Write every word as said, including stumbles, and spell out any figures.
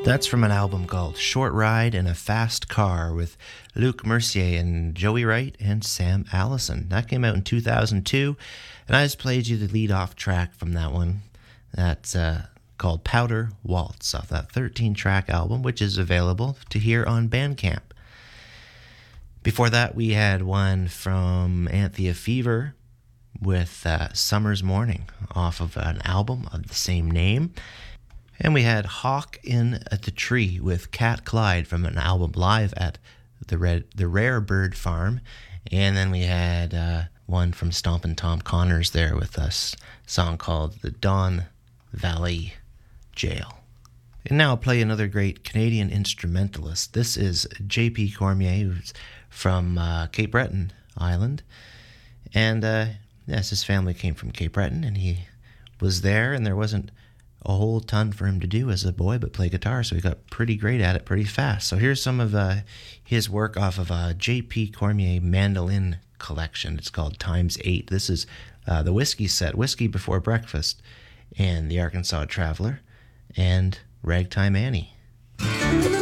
That's from an album called Short Ride in a Fast Car with Luke Mercier and Joey Wright and Sam Allison. That came out in two thousand two, and I just played you the lead-off track from that one. That's uh, called Powder Waltz off that thirteen-track album, which is available to hear on Bandcamp. Before that, we had one from Anthea Fever with uh, Summer's Morning off of an album of the same name. And we had Hawk in at the Tree with Cat Clyde from an album live at the Red, the Rare Bird Farm. And then we had uh, one from Stompin' Tom Connors there with a song called The Don Valley Jail. And now I'll play another great Canadian instrumentalist. This is J P Cormier, who's from uh, Cape Breton Island. And uh, yes, his family came from Cape Breton, and he was there, and there wasn't a whole ton for him to do as a boy but play guitar, so he got pretty great at it pretty fast. So here's some of uh, his work off of a J P Cormier mandolin collection. It's called Times Eight. This is uh, the Whiskey set, Whiskey Before Breakfast, and The Arkansas Traveler, and Ragtime Annie.